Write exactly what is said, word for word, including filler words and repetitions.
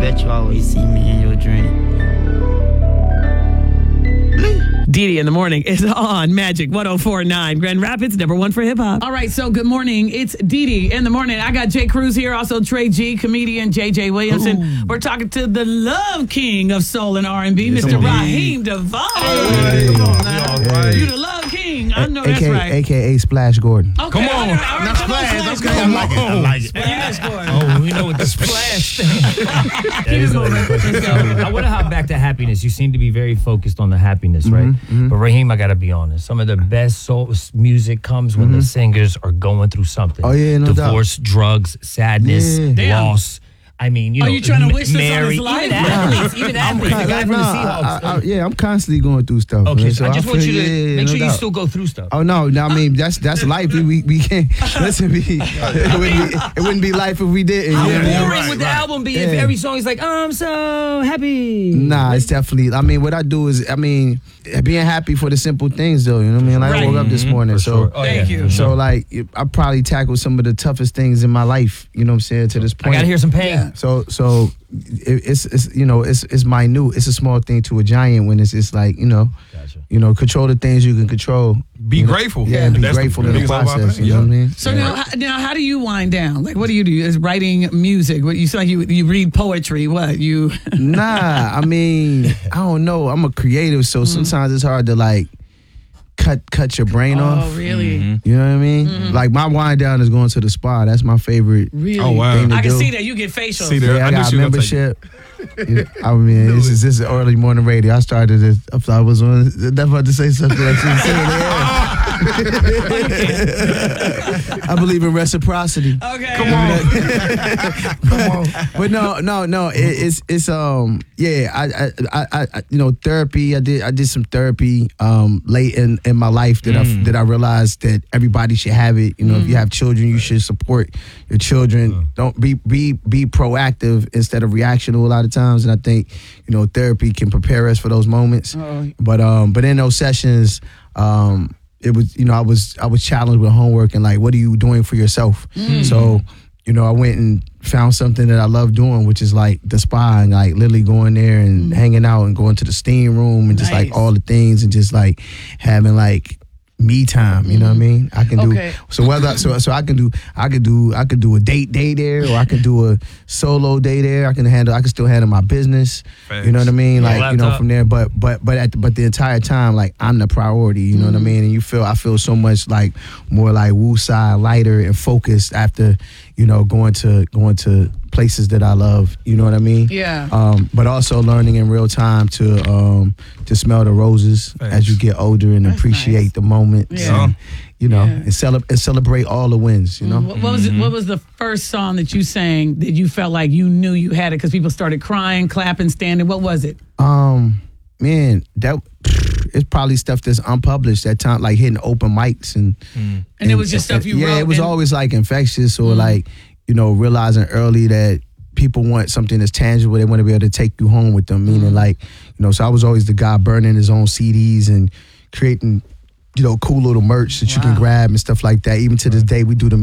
bet you always see me in your dream. Didi in the morning is on Magic one oh four point nine. Grand Rapids, number one for hip hop. All right, so good morning. It's Didi in the morning. I got Jay Cruz here, also Trey G, comedian J J Williamson. Ooh. We're talking to the love king of soul and R and B, Mister Raheem DeVaughn. Hey. Come on now. Right. You the love king. I know A- that's right. A K A Splash Gordon. Okay, Come on. All right, all right, Not come on, Splash. Splash. Okay, I like it. I like it. Well, you guys scored. Oh, we know what the splash thing. That is a good question. I want to hop back to happiness. You seem to be very focused on the happiness, right? Mm-hmm, mm-hmm. But Raheem, I gotta be honest. Some of the best soul music comes when Mm-hmm. the singers are going through something. Oh, yeah, no doubt. Divorce, drugs, sadness, Yeah. Damn. loss. I mean, you Are know, you trying to m- wish this on Mary, his life? Even athletes, even athletes. The guy from the Nah, Seahawks. I- I- yeah, I'm constantly going through stuff. Okay, man, so I just want feel- you to yeah, make no sure you doubt. still go through stuff. Oh no, no, I mean that's that's life. We we, we can't listen. We, it, wouldn't be, it wouldn't be life if we didn't. How you know what I mean? boring Right, would the right. album be if Yeah. every song is like, I'm so happy? Nah, it's definitely. I mean, what I do is, I mean, being happy for the simple things, though. You know what I mean? Like Right. I woke up this morning, For so sure. Oh, Thank yeah, you. for sure. so like I probably tackled some of the toughest things in my life. You know what I'm saying? To this I point, gotta hear some pain. So so it, it's it's you know it's it's minute. It's a small thing to a giant when it's it's like you know Gotcha. you know control the things you can control. Be you know? grateful. Yeah, and be That's the grateful in the biggest of all process. things, You know what I mean? So Yeah. now, how- now, how do you wind down? Like, what do you do? Is writing music? What you sound like you you read poetry? What you? Nah, I mean, I don't know. I'm a creative, so sometimes it's hard to like cut cut your brain Oh, off. really? You know what I mean? Like my wind down is going to the spa. That's my favorite. Really? Oh, wow. thing to I can do. see that you get facials. See there. Yeah, I, I knew got she was gonna take it. membership. Yeah, I mean, this is this is early morning radio. I started this. I thought I was on. Never about to say something I shouldn't say in the air. I believe in reciprocity. Okay. Come on. Come on. But no, no, no. It, it's it's um yeah. I, I I I you know therapy. I did I did some therapy um late in, in my life that I that I realized that everybody should have it. You know, if you have children, you should support your children. Don't be be be proactive instead of reactional a lot of times. And I think you know therapy can prepare us for those moments. Oh. But um but in those sessions um. It was, you know, I was I was challenged with homework and like, what are you doing for yourself? So, you know, I went and found something that I love doing, which is like the spa and like literally going there and hanging out and going to the steam room and just Nice. like all the things and just like having like me time. You know what I mean? I can Okay. do so whether so so I can do I could do I could do a date day there or I could do a solo day there. I can handle I can still handle my business. You know what I mean? Yeah, Like you know laptop. from there, but but but at the, but the entire time like I'm the priority. You know what I mean? And you feel I feel so much like more like woosah, lighter and focused after you know going to going to places that I love. You know what I mean? Yeah. Um, but also learning in real time to um, to smell the roses Thanks. as you get older and That's appreciate nice. the moments. Yeah. And, you know, Yeah. and, cele- and celebrate all the wins. You know. What, what was it, what was the first song that you sang that you felt like you knew you had it because people started crying, clapping, standing? What was it? Um, man, that it's probably stuff that's unpublished at time, like hitting open mics and And it was just stuff you yeah, wrote it was and- always like infectious or like you know realizing early that people want something that's tangible. They want to be able to take you home with them. Meaning like you know, so I was always the guy burning his own C Ds and creating you know cool little merch that you can Wow. grab and stuff like that. Even to this day, we do the